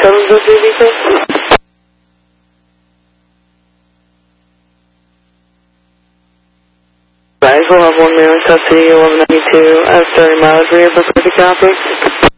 We'll have 1 million custody, 1192, 30 miles rear for perfect copy.